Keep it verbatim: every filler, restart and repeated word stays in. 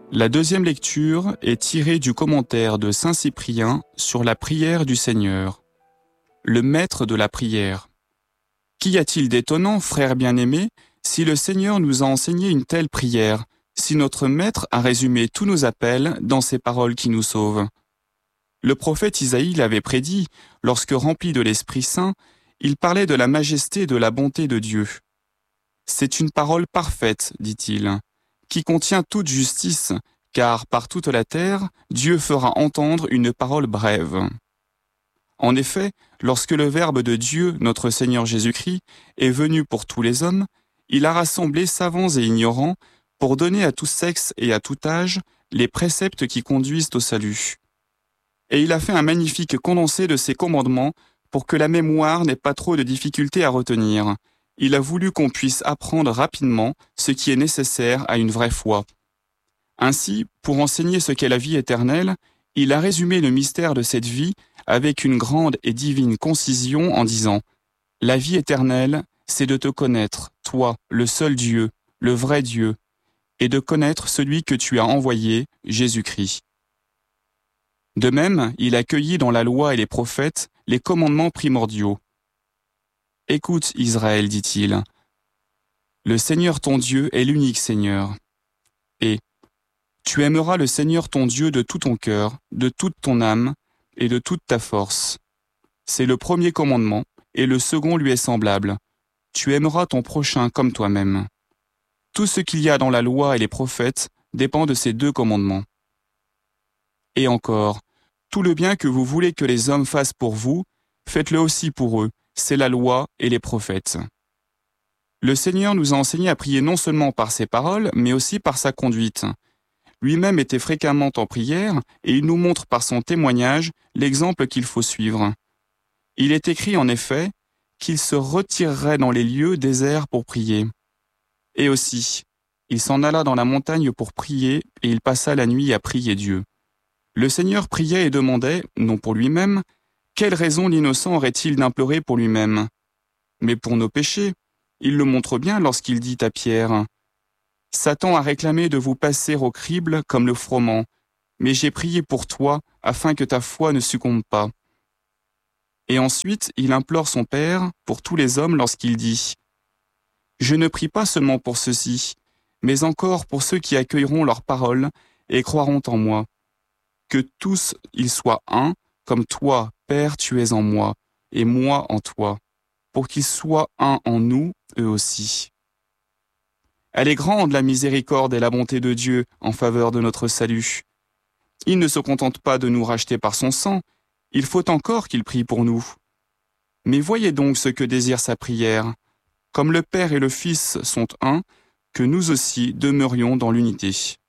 La deuxième lecture est tirée du commentaire de saint Cyprien sur la prière du Seigneur. Le maître de la prière. Qu'y a-t-il d'étonnant, frères bien-aimés, si le Seigneur nous a enseigné une telle prière, si notre maître a résumé tous nos appels dans ces paroles qui nous sauvent? Le prophète Isaïe l'avait prédit, lorsque rempli de l'Esprit Saint, il parlait de la majesté et de la bonté de Dieu. C'est une parole parfaite, dit-il, qui contient toute justice, car par toute la terre, Dieu fera entendre une parole brève. En effet, lorsque le Verbe de Dieu, notre Seigneur Jésus-Christ, est venu pour tous les hommes, il a rassemblé savants et ignorants pour donner à tout sexe et à tout âge les préceptes qui conduisent au salut. Et il a fait un magnifique condensé de ses commandements pour que la mémoire n'ait pas trop de difficultés à retenir. Il a voulu qu'on puisse apprendre rapidement ce qui est nécessaire à une vraie foi. Ainsi, pour enseigner ce qu'est la vie éternelle, il a résumé le mystère de cette vie avec une grande et divine concision en disant « La vie éternelle, c'est de te connaître, toi, le seul Dieu, le vrai Dieu, et de connaître celui que tu as envoyé, Jésus-Christ. » De même, il a cueilli dans la loi et les prophètes les commandements primordiaux. « Écoute, Israël, dit-il, le Seigneur ton Dieu est l'unique Seigneur. Et tu aimeras le Seigneur ton Dieu de tout ton cœur, de toute ton âme et de toute ta force. C'est le premier commandement, et le second lui est semblable. Tu aimeras ton prochain comme toi-même. Tout ce qu'il y a dans la loi et les prophètes dépend de ces deux commandements. Et encore, tout le bien que vous voulez que les hommes fassent pour vous, faites-le aussi pour eux, c'est la loi et les prophètes. » Le Seigneur nous a enseigné à prier non seulement par ses paroles, mais aussi par sa conduite. Lui-même était fréquemment en prière et il nous montre par son témoignage l'exemple qu'il faut suivre. Il est écrit en effet qu'il se retirerait dans les lieux déserts pour prier. Et aussi, il s'en alla dans la montagne pour prier et il passa la nuit à prier Dieu. Le Seigneur priait et demandait, non pour lui-même, quelle raison l'innocent aurait-il d'implorer pour lui-même? Mais pour nos péchés. Il le montre bien lorsqu'il dit à Pierre « Satan a réclamé de vous passer au crible comme le froment, mais j'ai prié pour toi afin que ta foi ne succombe pas. » Et ensuite, il implore son Père pour tous les hommes lorsqu'il dit « Je ne prie pas seulement pour ceux-ci, mais encore pour ceux qui accueilleront leurs paroles et croiront en moi. Que tous ils soient un, comme toi, Père, tu es en moi, et moi en toi, pour qu'ils soient un en nous, eux aussi. » Elle est grande la miséricorde et la bonté de Dieu en faveur de notre salut. Il ne se contente pas de nous racheter par son sang, il faut encore qu'il prie pour nous. Mais voyez donc ce que désire sa prière. Comme le Père et le Fils sont un, que nous aussi demeurions dans l'unité.